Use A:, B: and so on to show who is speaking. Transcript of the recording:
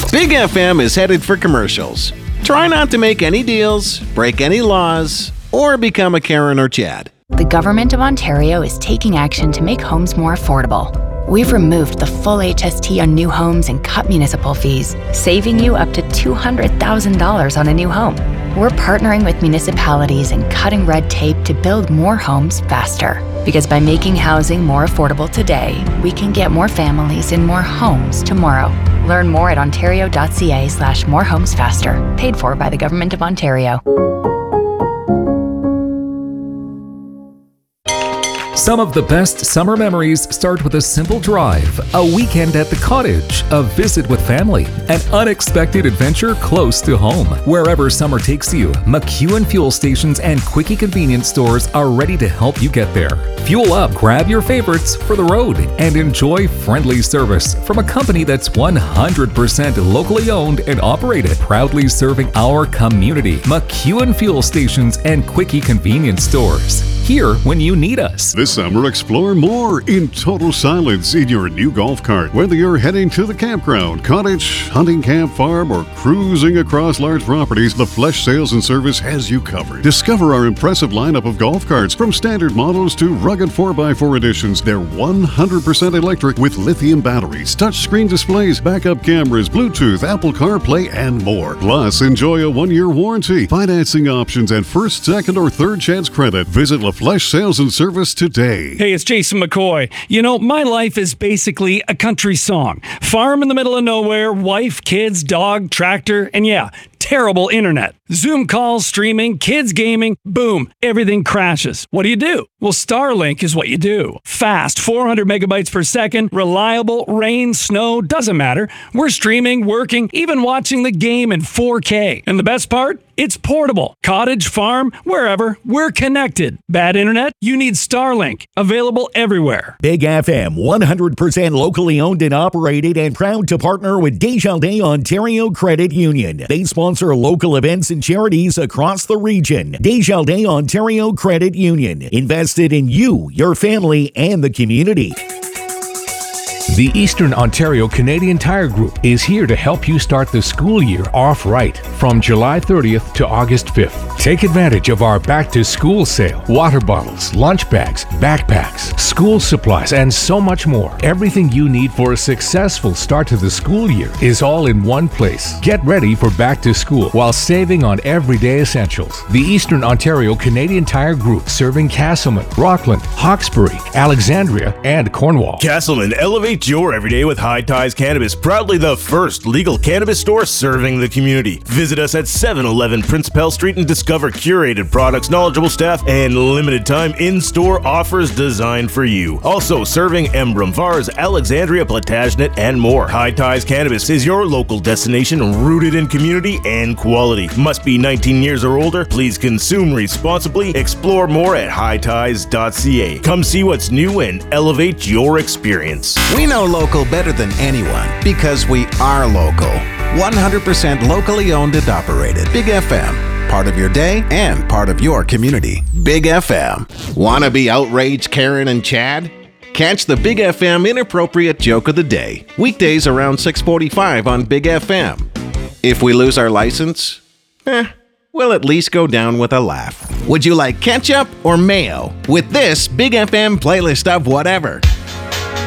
A: Big FM is headed for commercials. Try not to make any deals, break any laws, or become a Karen or Chad.
B: The Government of Ontario is taking action to make homes more affordable. We've removed the full HST on new homes and cut municipal fees, saving you up to $200,000 on a new home. We're partnering with municipalities and cutting red tape to build more homes faster. Because by making housing more affordable today, we can get more families in more homes tomorrow. Learn more at ontario.ca/morehomesfaster. Paid for by the Government of Ontario.
C: Some of the best summer memories start with a simple drive, a weekend at the cottage, a visit with family, an unexpected adventure close to home. Wherever summer takes you, McEwen fuel stations and quickie convenience stores are ready to help you get there. Fuel up, grab your favorites for the road, and enjoy friendly service from a company that's 100% locally owned and operated, proudly serving our community. McEwen fuel stations and quickie convenience stores. Here when you need us.
D: This summer, explore more in total silence in your new golf cart. Whether you're heading to the campground, cottage, hunting camp, farm, or cruising across large properties, the Flesh Sales and Service has you covered. Discover our impressive lineup of golf carts, from standard models to rugged 4x4 editions. They're 100% electric with lithium batteries, touchscreen displays, backup cameras, Bluetooth, Apple CarPlay, and more. Plus, enjoy a 1-year warranty, financing options, and first, second, or third chance credit. Visit Flesh Sales and Service today.
E: Hey, it's Jason McCoy. You know, my life is basically a country song. Farm in the middle of nowhere, wife, kids, dog, tractor, and yeah, terrible internet. Zoom calls, streaming, kids gaming, boom, everything crashes. What do? Well, Starlink is what you do. Fast, 400 megabytes per second, reliable, rain, snow, doesn't matter. We're streaming, working, even watching the game in 4K. And the best part? It's portable. Cottage, farm, wherever, we're connected. Bad internet? You need Starlink. Available everywhere.
F: Big FM, 100% locally owned and operated, and proud to partner with Desjardins Ontario Credit Union. They sponsor local events and charities across the region. Desjardins Ontario Credit Union. Invested in you, your family, and the community.
G: The Eastern Ontario Canadian Tire Group is here to help you start the school year off right from July 30th to August 5th. Take advantage of our back-to-school sale. Water bottles, lunch bags, backpacks, school supplies, and so much more. Everything you need for a successful start to the school year is all in one place. Get ready for back to school while saving on everyday essentials. The Eastern Ontario Canadian Tire Group, serving Castleman, Rockland, Hawkesbury, Alexandria, and Cornwall.
H: Castleman, elevate your everyday with High Ties Cannabis, proudly the first legal cannabis store serving the community. Visit us at 711 Prince Pell Street and discover curated products, knowledgeable staff, and limited time in-store offers designed for you. Also serving Embrun, Vars, Alexandria, Plantagenet, and more. High Ties Cannabis is your local destination, rooted in community and quality. Must be 19 years or older. Please consume responsibly. Explore more at highties.ca. Come see what's new and elevate your experience.
A: We know local better than anyone because we are local. 100% locally owned and operated. Big FM. Part of your day and part of your community. Big FM. Wanna be outraged, Karen and Chad? Catch the Big FM Inappropriate Joke of the Day. Weekdays around 6:45 on Big FM. If we lose our license, we'll at least go down with a laugh. Would you like ketchup or mayo with this Big FM playlist of whatever?